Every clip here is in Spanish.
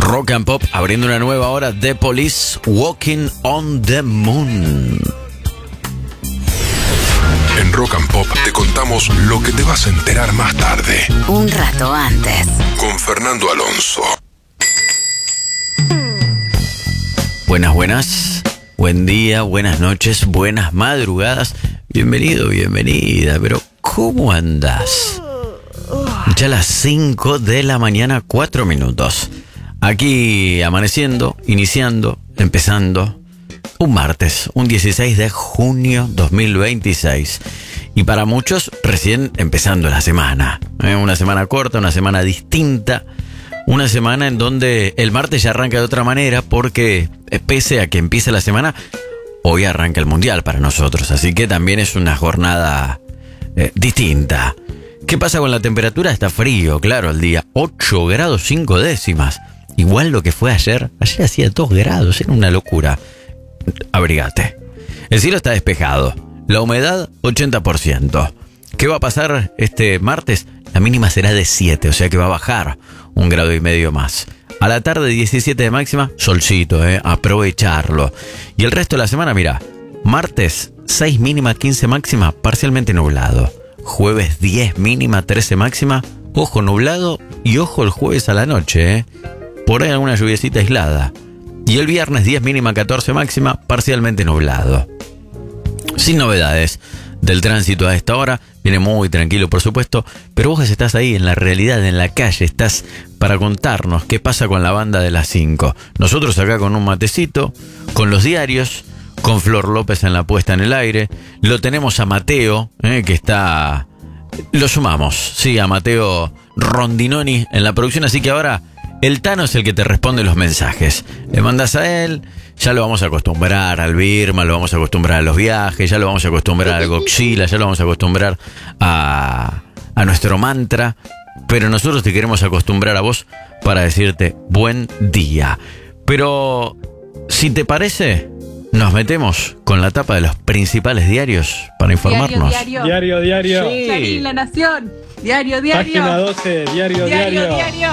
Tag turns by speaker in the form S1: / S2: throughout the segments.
S1: Rock and Pop abriendo una nueva hora de Police, Walking on the Moon.
S2: En Rock and Pop te contamos lo que te vas a enterar más tarde.
S3: Un rato antes.
S2: Con Fernando Alonso.
S1: Buenas. Buen día, buenas noches, buenas madrugadas. Bienvenido, bienvenida. Pero, ¿cómo andás? Ya las 5 de la mañana, 4 minutos. Aquí amaneciendo, iniciando, empezando un martes, un 16 de junio 2026. Y para muchos recién empezando la semana. Una semana corta, una semana distinta. Una semana en donde el martes ya arranca de otra manera porque pese a que empiece la semana, hoy arranca el Mundial para nosotros. Así que también es una jornada distinta. ¿Qué pasa con la temperatura? Está frío, claro, el día. 8 grados 5 décimas. Igual lo que fue ayer. Ayer hacía 2 grados, era una locura. Abrigate. El cielo está despejado. La humedad, 80%. ¿Qué va a pasar este martes? La mínima será de 7, o sea que va a bajar 1,5 grados más. A la tarde, 17 de máxima, solcito, aprovecharlo. Y el resto de la semana, mira, martes, 6 mínima, 15 máxima, parcialmente nublado. Jueves, 10 mínima, 13 máxima, ojo nublado y ojo el jueves a la noche, Por ahí alguna lluviecita aislada. Y el viernes 10 mínima 14 máxima, parcialmente nublado. Sin novedades del tránsito a esta hora, viene muy tranquilo por supuesto, pero vos estás ahí en la realidad, en la calle, estás para contarnos qué pasa con la banda de las 5. Nosotros acá con un matecito, con los diarios, con Flor López en la puesta en el aire, lo tenemos a Mateo, que está... Lo sumamos, sí, a Mateo Rondinoni en la producción, así que ahora... El Tano es el que te responde los mensajes. Le mandas a él, ya lo vamos a acostumbrar al Birma, lo vamos a acostumbrar a los viajes, ya lo vamos a acostumbrar al Godzilla, ya lo vamos a acostumbrar a nuestro mantra. Pero nosotros te queremos acostumbrar a vos para decirte buen día. Pero, si te parece, nos metemos con la tapa de los principales diarios para informarnos.
S4: Diario.
S5: Sí. Clarín, La Nación. Diario.
S4: Página 12, diario.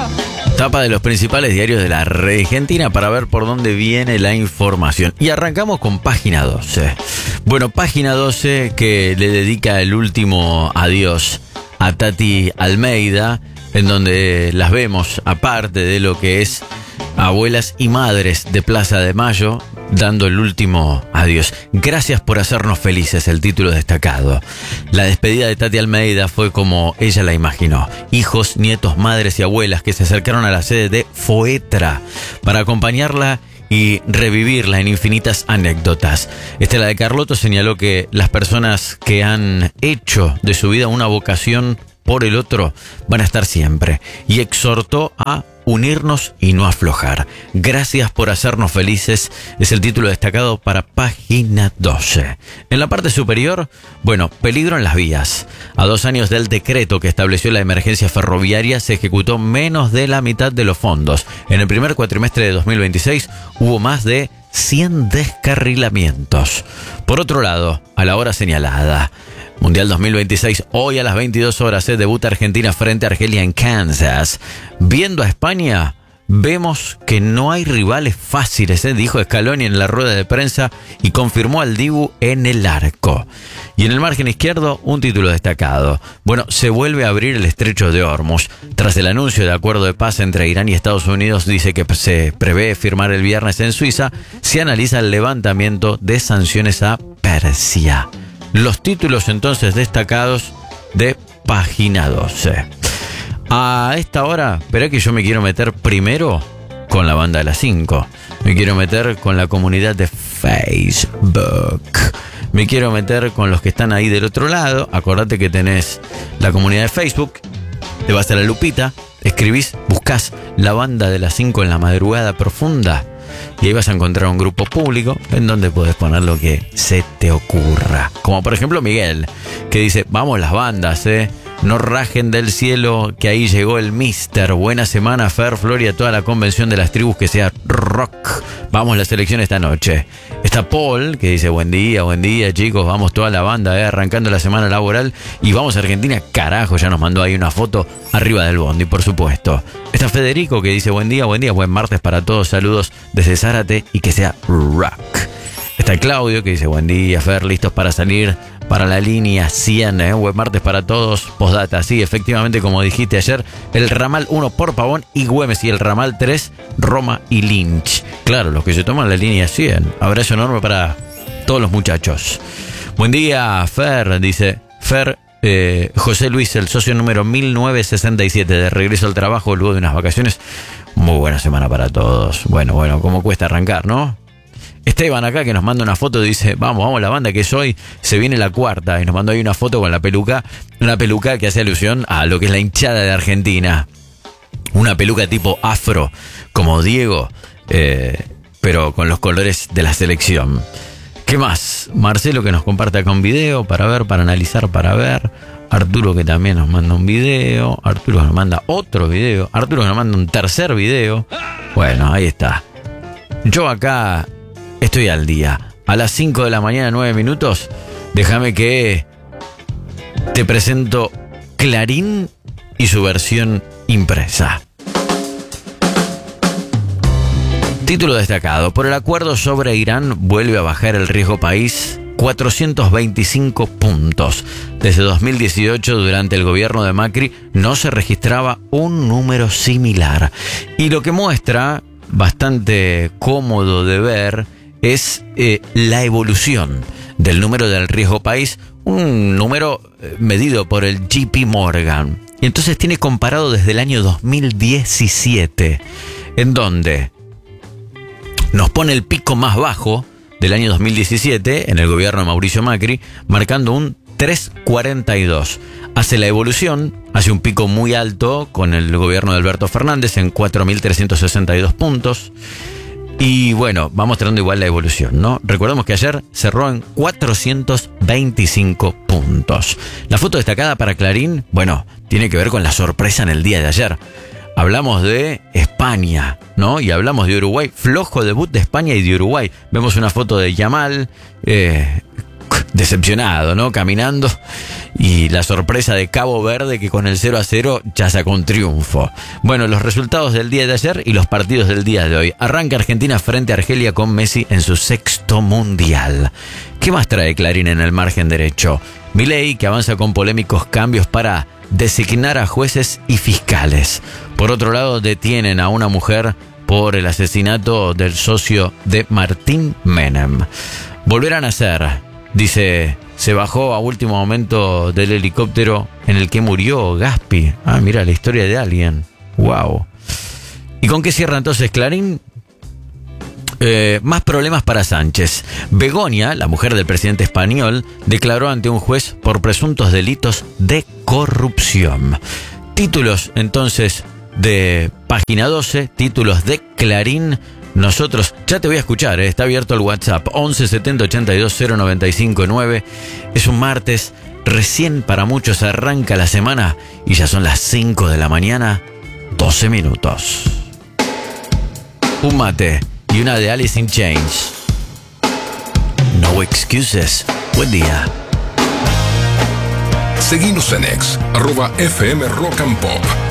S1: Tapa de los principales diarios de la Argentina para ver por dónde viene la información. Y arrancamos con Página 12. Bueno, Página 12 que le dedica el último adiós a Tati Almeida, en donde las vemos, aparte de lo que es abuelas y madres de Plaza de Mayo, dando el último adiós. Gracias por hacernos felices, el título destacado. La despedida de Tati Almeida fue como ella la imaginó. Hijos, nietos, madres y abuelas que se acercaron a la sede de FOETRA para acompañarla y revivirla en infinitas anécdotas. Estela de Carlotto señaló que las personas que han hecho de su vida una vocación por el otro van a estar siempre, y exhortó a unirnos y no aflojar. Gracias por hacernos felices, es el título destacado para Página 12. En la parte superior, bueno, peligro en las vías. A 2 años del decreto que estableció la emergencia ferroviaria, se ejecutó menos de la mitad de los fondos. En el primer cuatrimestre de 2026 hubo más de 100 descarrilamientos. Por otro lado, a la hora señalada, Mundial 2026, hoy a las 22 horas debuta Argentina frente a Argelia en Kansas. Viendo a España, vemos que no hay rivales fáciles, dijo Scaloni en la rueda de prensa y confirmó al Dibu en el arco. Y en el margen izquierdo, un título destacado. Bueno, se vuelve a abrir el estrecho de Hormuz. Tras el anuncio de acuerdo de paz entre Irán y Estados Unidos, dice que se prevé firmar el viernes en Suiza, se analiza el levantamiento de sanciones a Persia. Los títulos entonces destacados de Página 12. A esta hora, espera que yo me quiero meter primero con la banda de las 5. Me quiero meter con la comunidad de Facebook. Me quiero meter con los que están ahí del otro lado. Acordate que tenés la comunidad de Facebook. Te vas a la lupita, escribís, buscás la banda de las 5 en la madrugada profunda. Y ahí vas a encontrar un grupo público en donde podés poner lo que se te ocurra. Como por ejemplo Miguel, que dice, vamos las bandas, No rajen del cielo, que ahí llegó el Mister. Buena semana, Fer, Flor y a toda la convención de las tribus, que sea rock. Vamos la selección esta noche. Está Paul, que dice buen día chicos, vamos toda la banda, arrancando la semana laboral y vamos a Argentina, carajo, ya nos mandó ahí una foto arriba del bondi, por supuesto. Está Federico, que dice buen día, buen martes para todos, saludos desde Zárate y que sea rock. Está Claudio, que dice buen día, Fer, listos para salir para la línea 100, buen martes para todos. Postdata, sí, efectivamente, como dijiste ayer, el ramal 1 por Pavón y Güemes, y el ramal 3, Roma y Lynch. Claro, los que se toman la línea 100. Abrazo enorme para todos los muchachos. Buen día, Fer, dice Fer. José Luis, el socio número 1967, de regreso al trabajo luego de unas vacaciones. Muy buena semana para todos. Bueno, cómo cuesta arrancar, ¿no? Esteban acá, que nos manda una foto, dice, vamos la banda, que es hoy, se viene la cuarta, y nos mandó ahí una foto con la peluca, una peluca que hace alusión a lo que es la hinchada de Argentina, una peluca tipo afro, como Diego, pero con los colores de la selección. ¿Qué más? Marcelo, que nos comparte acá un video para ver, para analizar, para ver. Arturo, que también nos manda un video. Arturo nos manda otro video. Arturo nos manda un tercer video. Bueno, ahí está. Yo acá estoy al día. A las 5 de la mañana, 9 minutos. Déjame que te presento Clarín y su versión impresa. Título destacado. Por el acuerdo sobre Irán vuelve a bajar el riesgo país 425 puntos. Desde 2018, durante el gobierno de Macri, no se registraba un número similar. Y lo que muestra, bastante cómodo de ver, es la evolución del número del riesgo país, un número medido por el JP Morgan. Y entonces tiene comparado desde el año 2017, en donde nos pone el pico más bajo del año 2017 en el gobierno de Mauricio Macri, marcando un 3,42. Hace la evolución, hace un pico muy alto con el gobierno de Alberto Fernández en 4.362 puntos. Y bueno, va mostrando igual la evolución, ¿no? Recordemos que ayer cerró en 425 puntos. La foto destacada para Clarín, bueno, tiene que ver con la sorpresa en el día de ayer. Hablamos de España, ¿no? Y hablamos de Uruguay. Flojo debut de España y de Uruguay. Vemos una foto de Yamal, decepcionado, ¿no? Caminando. Y la sorpresa de Cabo Verde, que con el 0-0 ya sacó un triunfo. Bueno, los resultados del día de ayer y los partidos del día de hoy. Arranca Argentina frente a Argelia con Messi en su 6º mundial. ¿Qué más trae Clarín en el margen derecho? Milei, que avanza con polémicos cambios para designar a jueces y fiscales. Por otro lado, detienen a una mujer por el asesinato del socio de Martín Menem. Volverán a ser, dice, se bajó a último momento del helicóptero en el que murió Gaspi. Ah, mira, la historia de alguien. Wow. ¿Y con qué cierra entonces Clarín? Más problemas para Sánchez. Begoña, la mujer del presidente español, declaró ante un juez por presuntos delitos de corrupción. Títulos entonces de Página 12, títulos de Clarín. Nosotros, ya te voy a escuchar, está abierto el WhatsApp 11 70 82 095 9. Es un martes, recién para muchos arranca la semana y ya son las 5 de la mañana, 12 minutos. Un mate y una de Alice in Chains. No excuses. Buen día.
S2: Seguinos en X, @FM Rock and Pop.